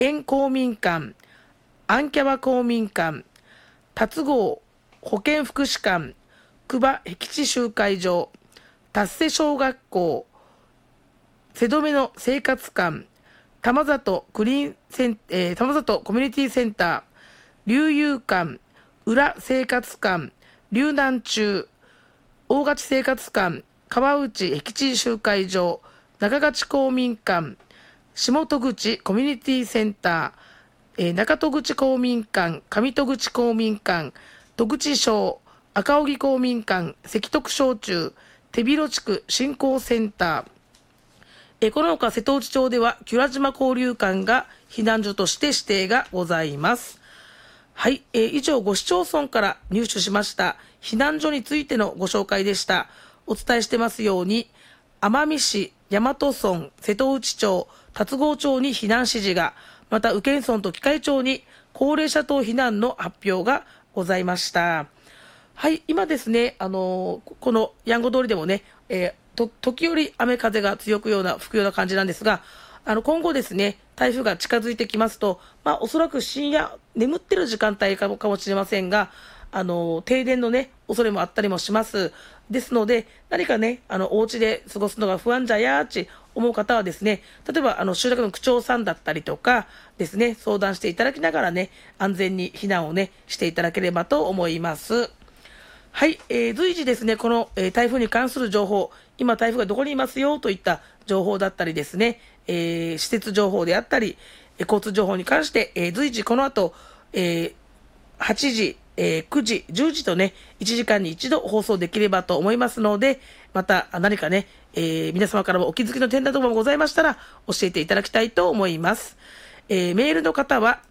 園公民館、アンキャバ公民館、達郷保健福祉館、久場僻地集会場、達瀬小学校、瀬戸目の生活館、玉里コミュニティセンター、龍遊館、裏生活館、龍南中、大勝生活館、川内僻地集会場、中勝公民館、下戸口コミュニティセンター、中戸口公民館、上戸口公民館、戸口小、赤荻公民館、関徳小中、手広地区振興センター、このほか瀬戸内町ではキュラ島交流館が避難所として指定がございます。はい、以上5市町村から入手しました避難所についてのご紹介でした。お伝えしてますように、奄美市、大和村、瀬戸内町、龍郷町に避難指示が、また宇検村と喜界町に高齢者等避難の発表がございました。はい、今ですね、このやんご通りでもね、時折雨風が強く吹くような感じなんですが、今後ですね、台風が近づいてきますと、おそらく深夜眠ってる時間帯かもしれませんが、停電のね恐れもあったりもします。ですので、何かねお家で過ごすのが不安じゃやーち思う方はですね、例えば集落の区長さんだったりとかですね、相談していただきながらね、安全に避難をねしていただければと思います。はい、随時ですね、この、台風に関する情報、今台風がどこにいますよといった情報だったりですね、施設情報であったり、交通情報に関して、随時この後、8時、9時、10時とね、1時間に1度放送できればと思いますので、また何かね、皆様からもお気づきの点などもございましたら教えていただきたいと思います。メールの方は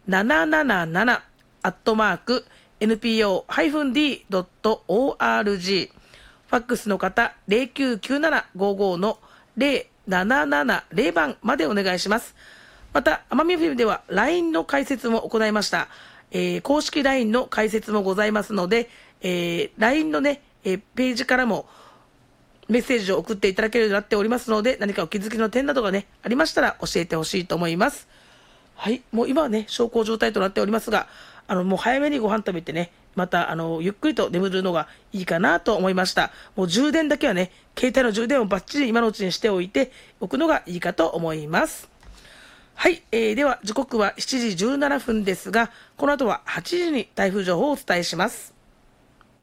777@npo-d.org、 ファックスの方099755の0770番までお願いします。また奄美 FM では LINE の開設も行いました。公式 LINE の開設もございますので、LINE のね、ページからもメッセージを送っていただけるようになっておりますので、何かお気づきの点などがねありましたら教えてほしいと思います。はい、もう今はね小康状態となっておりますが、もう早めにご飯食べてね、またゆっくりと眠るのがいいかなと思いました。もう充電だけはね、携帯の充電をバッチリ今のうちにしておいておくのがいいかと思います。はい、では時刻は7時17分ですが、この後は8時に台風情報をお伝えします。